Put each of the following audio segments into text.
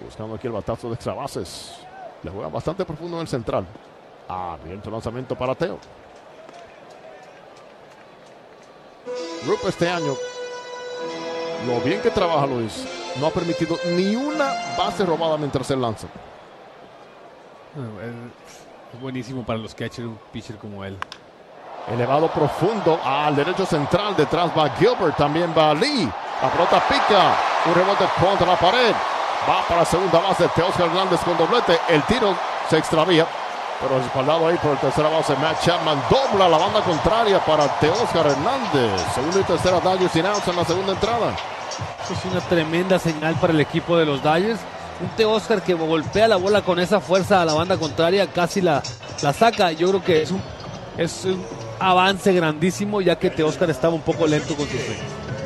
Buscando aquí el batazo de extra bases. Le juega bastante profundo en el central. Abierto lanzamiento para Teo. Rupp este año, lo bien que trabaja Luis, no ha permitido ni una base robada mientras él lanza. Es buenísimo para los catchers un pitcher como él. Elevado profundo al derecho central. Detrás va Gilbert. También va Lee. La pelota pica. Un rebote contra la pared. Va para la segunda base. Teóscar Hernández con doblete. El tiro se extravía. Pero respaldado ahí por el tercera base. Matt Chapman dobla la banda contraria para Teóscar Hernández. Segunda y tercera Dodgers sin outs en la segunda entrada. Esto es una tremenda señal para el equipo de los Dodgers. Un Teóscar que golpea la bola con esa fuerza a la banda contraria. Casi la saca. Yo creo que es un avance grandísimo, ya que Teóscar estaba un poco lento con su swing.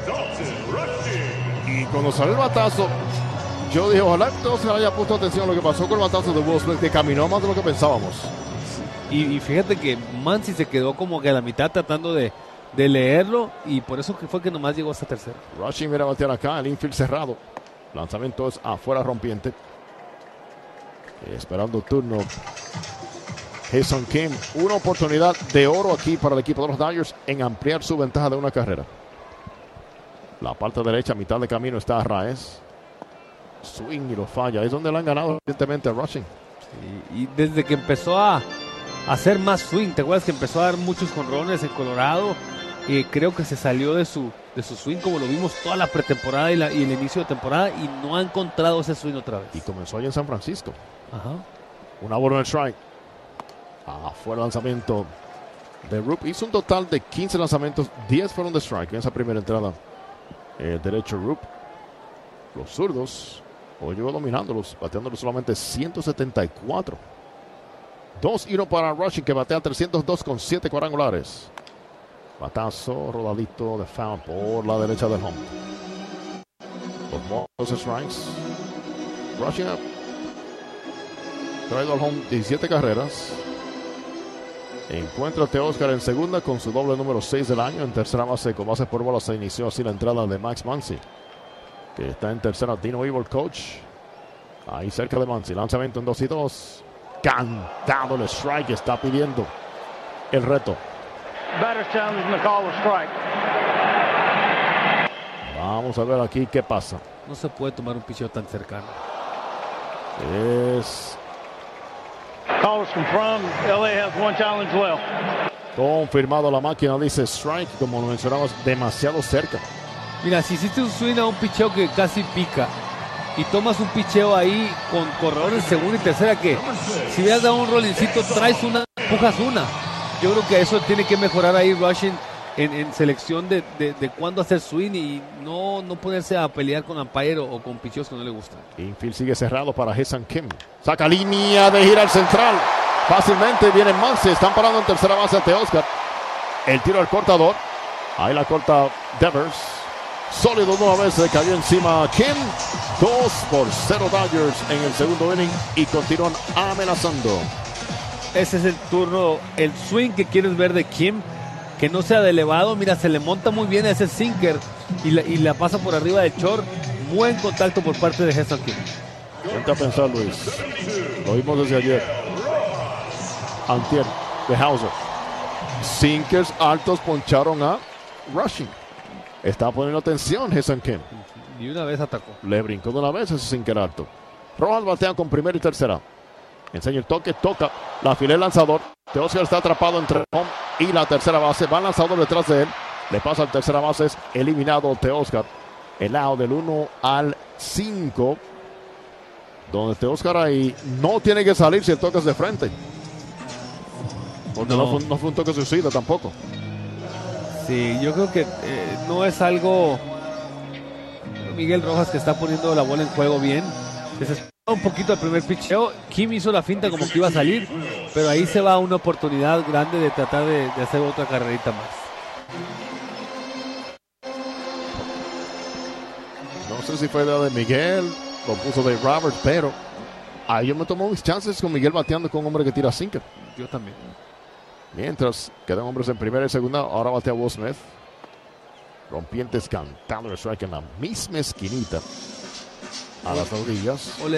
Y cuando salió el batazo, yo dije, ojalá Teóscar haya puesto atención a lo que pasó con el batazo de Will Smith, que caminó más de lo que pensábamos. Y fíjate que Muncy se quedó como que a la mitad tratando de leerlo, y por eso fue que nomás llegó hasta tercera. Rushing viene a batear acá, el infield cerrado. Lanzamiento es afuera rompiente. Esperando turno Ha-Seong Kim. Una oportunidad de oro aquí para el equipo de los Dodgers en ampliar su ventaja de una carrera. La parte derecha, mitad de camino, está Arraez. Swing y lo falla. Es donde le han ganado recientemente a Rushing. Y desde que empezó a hacer más swing, ¿te acuerdas que empezó a dar muchos jonrones en Colorado? Creo que se salió de su swing, como lo vimos toda la pretemporada y el inicio de temporada, y no ha encontrado ese swing otra vez. Y comenzó allá en San Francisco. Ajá. Una bola en el strike. Fue el lanzamiento de Rupp. Hizo un total de 15 lanzamientos, 10 fueron de strike en esa primera entrada. El derecho Rupp. Los zurdos hoy llegó dominándolos, bateándolos solamente 174. 2-1 para Rushing, que batea 302 con 7 cuadrangulares. Batazo rodadito de foul por la derecha del home. Los strikes. Rushing ha traído al home 17 carreras. Encuentra a Teóscar en segunda con su doble número 6 del año. En tercera base, con bases por bola, se inició así la entrada de Max Muncy, que está en tercera. Dino Evil, coach. Ahí cerca de Muncy. Lanzamiento en 2-2. Cantado el strike. Está pidiendo el reto. Vamos a ver aquí qué pasa. No se puede tomar un picheo tan cercano. Es confirmado, la máquina dice strike, como lo mencionabas, demasiado cerca. Mira, si hiciste un swing a un picheo que casi pica y tomas un picheo ahí con corredores de segunda y tercera, que si hubieras dado un rolincito, traes una, empujas una. Yo creo que eso tiene que mejorar ahí Rushing en selección de cuándo hacer swing y no ponerse a pelear con umpire o con picheos que no le gustan. Infield sigue cerrado para Ha-Seong Kim. Saca línea de gira al central. Fácilmente viene Muncy. Están parando en tercera base ante Oscar. El tiro al cortador. Ahí la corta Devers. Sólido nueva vez. Le cayó encima Kim. 2-0 Dodgers en el segundo inning. Y continúan amenazando. Ese es el turno, el swing que quieres ver de Kim. Que no sea de elevado. Mira, se le monta muy bien a ese sinker. Y la pasa por arriba del short. Buen contacto por parte de Ha-Seong Kim. Vente a pensar, Luis. Lo vimos desde ayer. Antier de Hauser. Sinkers altos poncharon a Rushing. Está poniendo atención Ha-Seong Kim. Y una vez atacó. Le brincó de una vez ese sinker alto. Rojas batea con primera y tercera. Enseña el toque, toca. La fila el lanzador. Teóscar está atrapado entre home y la tercera base. Va el lanzador detrás de él. Le pasa al tercera base. Es eliminado Teóscar. El out del 1 al 5. Donde Teóscar ahí no tiene que salir si el toque es de frente. Porque no fue un toque suicida tampoco. Sí, yo creo que no es algo. Miguel Rojas, que está poniendo la bola en juego bien. Desespera un poquito el primer picheo. Kim hizo la finta como que iba a salir, pero ahí se va una oportunidad grande de tratar de hacer otra carrerita más. No sé si fue la de Miguel, lo puso de Robert, pero ahí yo me tomo mis chances con Miguel bateando con un hombre que tira sinker. Yo también. Mientras quedan hombres en primera y segunda, ahora batea Will Smith. Rompientes cantando el strike en la misma esquinita a las orillas.